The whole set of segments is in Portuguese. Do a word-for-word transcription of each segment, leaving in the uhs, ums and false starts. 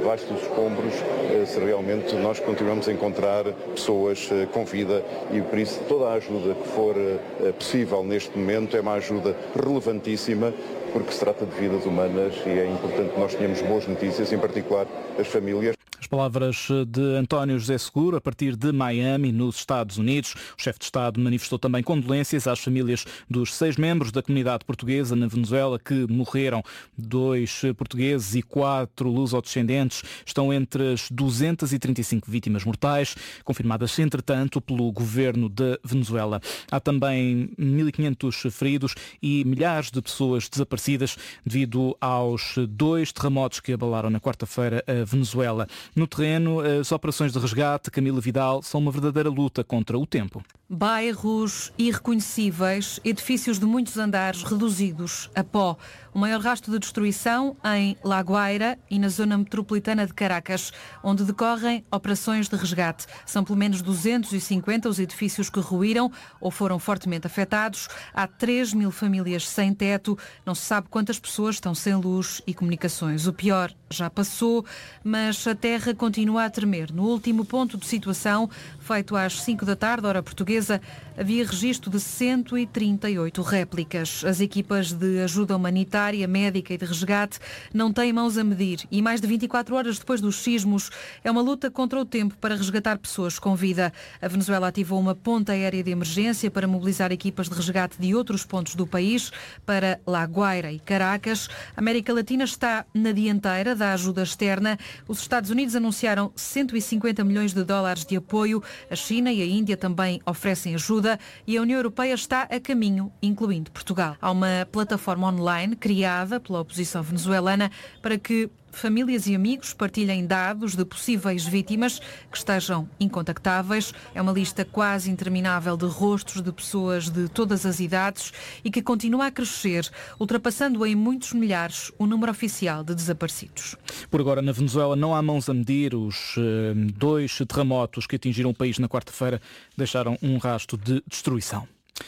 debaixo dos escombros, se realmente nós continuamos a encontrar pessoas com vida, e por isso toda a ajuda que for possível neste momento é uma ajuda relevantíssima, porque se trata de vidas humanas e é importante que nós tenhamos boas notícias, em particular as famílias. As palavras de António José Seguro, a partir de Miami, nos Estados Unidos. O chefe de Estado manifestou também condolências às famílias dos seis membros da comunidade portuguesa na Venezuela que morreram. Dois portugueses e quatro lusodescendentes estão entre as duzentas e trinta e cinco vítimas mortais, confirmadas, entretanto, pelo governo da Venezuela. Há também mil e quinhentos feridos e milhares de pessoas desaparecidas devido aos dois terremotos que abalaram na quarta-feira a Venezuela. No terreno, as operações de resgate, Camila Vidal, são uma verdadeira luta contra o tempo. Bairros irreconhecíveis, edifícios de muitos andares reduzidos a pó. O maior rastro de destruição em La Guaira e na zona metropolitana de Caracas, onde decorrem operações de resgate. São pelo menos duzentos e cinquenta os edifícios que ruíram ou foram fortemente afetados. Há três mil famílias sem teto. Não se sabe quantas pessoas estão sem luz e comunicações. O pior já passou, mas a terra continua a tremer. No último ponto de situação, feito às cinco da tarde, hora portuguesa, havia registro de cento e trinta e oito réplicas. As equipas de ajuda humanitária, médica e de resgate não têm mãos a medir e mais de vinte e quatro horas depois dos sismos é uma luta contra o tempo para resgatar pessoas com vida. A Venezuela ativou uma ponte aérea de emergência para mobilizar equipas de resgate de outros pontos do país para La Guaira e Caracas. A América Latina está na dianteira da ajuda externa. Os Estados Unidos anunciaram cento e cinquenta milhões de dólares de apoio. A China e a Índia também oferecem ajuda e a União Europeia está a caminho, incluindo Portugal. Há uma plataforma online criada pela oposição venezuelana para que famílias e amigos partilhem dados de possíveis vítimas que estejam incontactáveis. É uma lista quase interminável de rostos de pessoas de todas as idades e que continua a crescer, ultrapassando em muitos milhares o número oficial de desaparecidos. Por agora, na Venezuela, não há mãos a medir. Os eh, dois terremotos que atingiram o país na quarta-feira deixaram um rastro de destruição.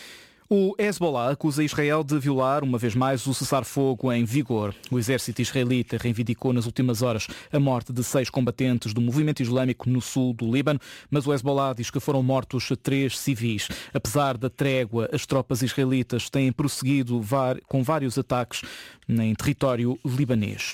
O Hezbollah acusa Israel de violar, uma vez mais, o cessar-fogo em vigor. O exército israelita reivindicou nas últimas horas a morte de seis combatentes do movimento islâmico no sul do Líbano, mas o Hezbollah diz que foram mortos três civis. Apesar da trégua, as tropas israelitas têm prosseguido com vários ataques em território libanês.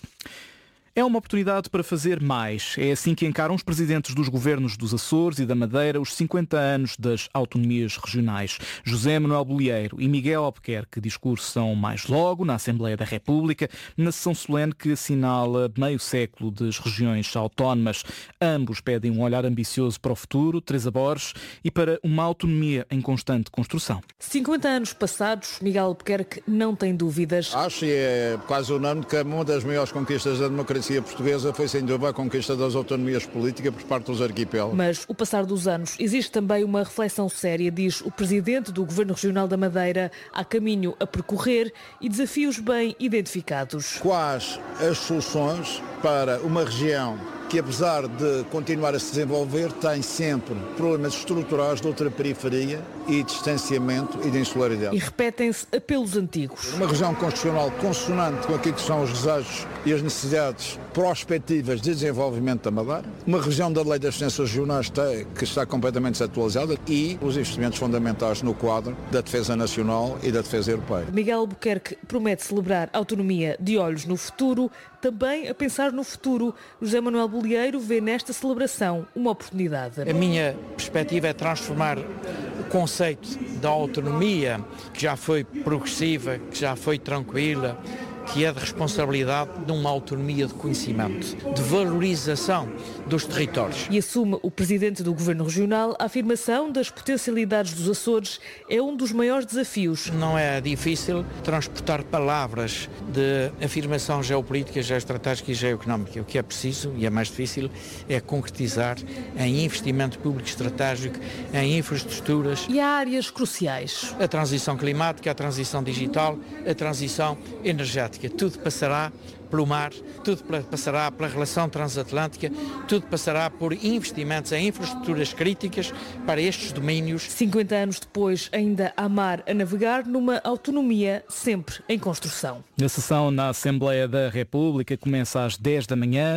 É uma oportunidade para fazer mais. É assim que encaram os presidentes dos governos dos Açores e da Madeira os cinquenta anos das autonomias regionais. José Manuel Bolieiro e Miguel Albuquerque discursam mais logo na Assembleia da República, na sessão solene que assinala meio século das regiões autónomas. Ambos pedem um olhar ambicioso para o futuro, Teresa Borges, e para uma autonomia em constante construção. cinquenta anos passados, Miguel Albuquerque não tem dúvidas. Acho e é quase unânime que uma das maiores conquistas da democracia A portuguesa foi sem dúvida a conquista das autonomias políticas por parte dos arquipélagos. Mas o passar dos anos existe também uma reflexão séria, diz o presidente do Governo Regional da Madeira. Há caminho a percorrer e desafios bem identificados. Quais as soluções para uma região que, apesar de continuar a se desenvolver, tem sempre problemas estruturais de outra periferia e distanciamento e de insularidade. E repetem-se apelos antigos. Uma região constitucional consonante com aquilo que são os desejos e as necessidades prospectivas de desenvolvimento da Madeira. Uma região da Lei das Ciências Regionais que está completamente desatualizada e os investimentos fundamentais no quadro da defesa nacional e da defesa europeia. Miguel Albuquerque promete celebrar a autonomia de olhos no futuro, também a pensar no futuro. José Manuel Bolieiro vê nesta celebração uma oportunidade. A minha perspectiva é transformar o conceito da autonomia, que já foi progressiva, que já foi tranquila, que é de responsabilidade, de uma autonomia de conhecimento, de valorização dos territórios. E assume o presidente do Governo Regional a afirmação das potencialidades dos Açores é um dos maiores desafios. Não é difícil transportar palavras de afirmação geopolítica, geoestratégica e geoeconómica. O que é preciso, e é mais difícil, é concretizar em investimento público estratégico, em infraestruturas. E há áreas cruciais. A transição climática, a transição digital, a transição energética. Tudo passará pelo mar, tudo passará pela relação transatlântica, tudo passará por investimentos em infraestruturas críticas para estes domínios. cinquenta anos depois, ainda há mar a navegar numa autonomia sempre em construção. A sessão na Assembleia da República começa às dez da manhã.